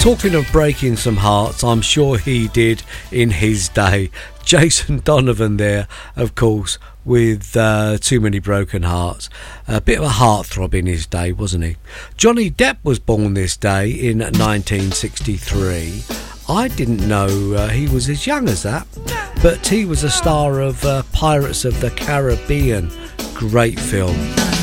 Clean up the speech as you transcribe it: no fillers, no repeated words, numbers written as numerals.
Talking of breaking some hearts, I'm sure he did in his day. Jason Donovan there, of course, with Too Many Broken Hearts. A bit of a heartthrob in his day, wasn't he? Johnny Depp was born this day in 1963. I didn't know he was as young as that, but he was a star of Pirates of the Caribbean. Great film.